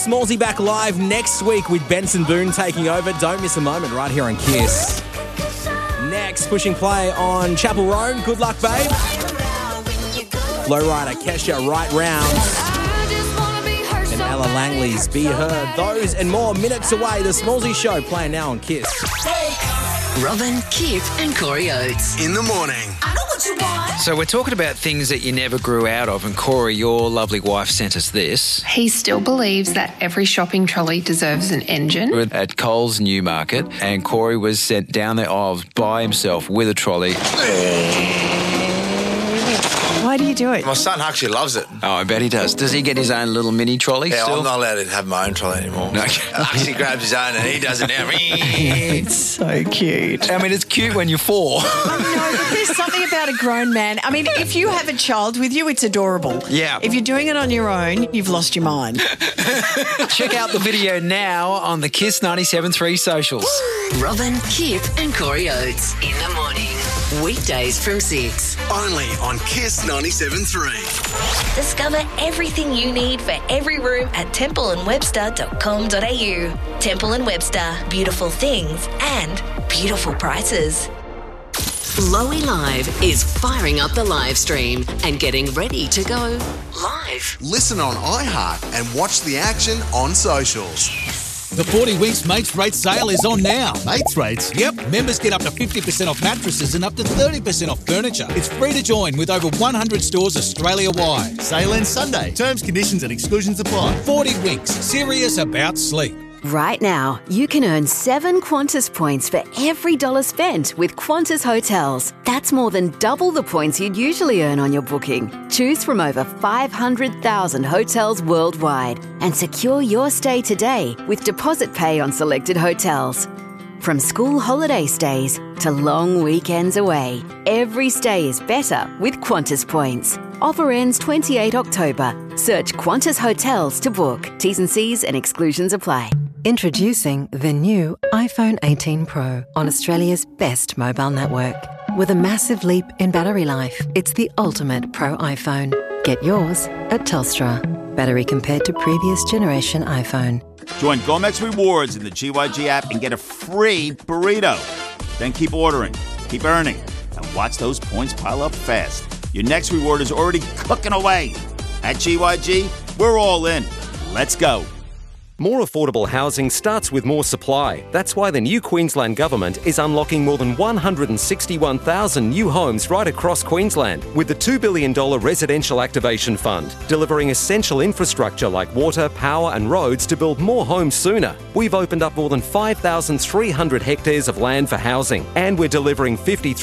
Smallsy back live next week with Benson Boone taking over. Don't miss a moment right here on Kiss. Next, pushing play on Chapel Roan. Good luck, babe. Lowrider, Kesha, Right Round. And Ella Langley's Be Heard. Those and more minutes away. The Smallsy Show playing now on Kiss. Robin, Kip and Corey Oates. In the morning. I know what you want. So we're talking about things that you never grew out of, and Corey, your lovely wife, sent us this. He still believes that every shopping trolley deserves an engine. We're at Coles Newmarket, and Corey was sent down the aisles by himself with a trolley. Why do you do it? My son actually loves it. Oh, I bet he does. Does he get his own little mini trolley Yeah, still? I'm not allowed to have my own trolley anymore. No. Actually grabs his own and he does it now. It's so cute. I mean, it's cute when you're 4. No, but there's something about a grown man. I mean, if you have a child with you, it's adorable. Yeah. If you're doing it on your own, you've lost your mind. Check out the video now on the Kiss 97.3 socials. Robin, Kip and Corey Oates. In the morning. Weekdays from 6. Only on Kiss 97.3. Discover everything you need for every room at templeandwebster.com.au. Temple & Webster. Beautiful things and beautiful prices. Lowy Live is firing up the live stream and getting ready to go live. Listen on iHeart and watch the action on socials. The 40 Winks Mates Rate sale is on now. Mates Rates? Yep. Members get up to 50% off mattresses and up to 30% off furniture. It's free to join with over 100 stores Australia-wide. Sale ends Sunday. Terms, conditions and exclusions apply. 40 Winks. Serious about sleep. Right now, you can earn 7 Qantas points for every $1 spent with Qantas Hotels. That's more than double the points you'd usually earn on your booking. Choose from over 500,000 hotels worldwide and secure your stay today with deposit pay on selected hotels. From school holiday stays to long weekends away, every stay is better with Qantas points. Offer ends 28 October. Search Qantas Hotels to book. T's and C's and exclusions apply. Introducing the new iPhone 18 Pro on Australia's best mobile network. With a massive leap in battery life, it's the ultimate Pro iPhone. Get yours at Telstra. Battery compared to previous generation iPhone. Join Gomex Rewards in the GYG app and get a free burrito. Then keep ordering, keep earning, and watch those points pile up fast. Your next reward is already cooking away. At GYG, we're all in. Let's go. More affordable housing starts with more supply. That's why the new Queensland Government is unlocking more than 161,000 new homes right across Queensland with the $2 billion Residential Activation Fund, delivering essential infrastructure like water, power and roads to build more homes sooner. We've opened up more than 5,300 hectares of land for housing, and we're delivering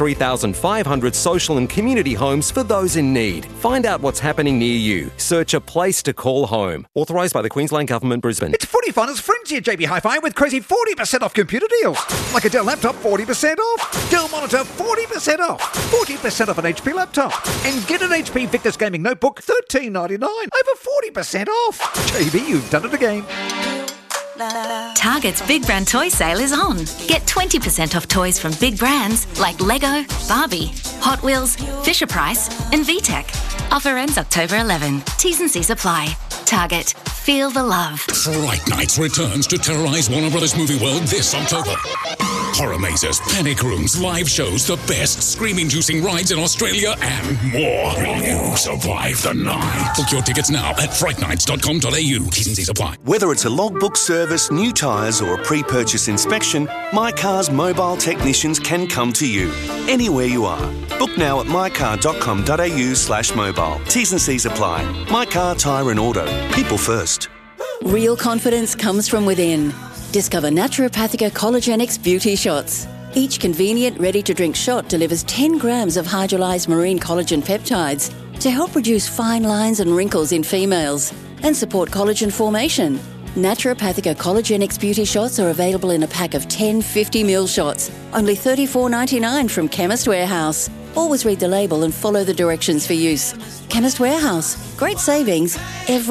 53,500 social and community homes for those in need. Find out what's happening near you. Search a place to call home. Authorised by the Queensland Government, Brisbane. It's Footy Finals Frenzy at JB Hi-Fi with crazy 40% off computer deals. Like a Dell laptop, 40% off. Dell monitor, 40% off. 40% off an HP laptop. And get an HP Victus Gaming Notebook, $13.99. Over 40% off. JB, you've done it again. Target's Big Brand Toy Sale is on. Get 20% off toys from big brands like Lego, Barbie, Hot Wheels, Fisher-Price and VTech. Offer ends October 11. T's and C's apply. Target. Feel the love. Fright Nights returns to terrorise Warner Brothers Movie World this October. Horror mazes, panic rooms, live shows, the best scream-inducing rides in Australia, and more. Will you survive the night? Book your tickets now at frightnights.com.au. T's and C's apply. Whether it's a logbook service, new tyres or a pre-purchase inspection, My Car's mobile technicians can come to you, anywhere you are. Book now at mycar.com.au/mobile. T's and C's apply. My Car Tyre and Auto. People first. Real confidence comes from within. Discover Naturopathica Collagenix Beauty Shots. Each convenient, ready-to-drink shot delivers 10 grams of hydrolyzed marine collagen peptides to help reduce fine lines and wrinkles in females and support collagen formation. Naturopathica Collagenix Beauty Shots are available in a pack of 10 50ml shots, only $34.99 from Chemist Warehouse. Always read the label and follow the directions for use. Chemist Warehouse. Great savings every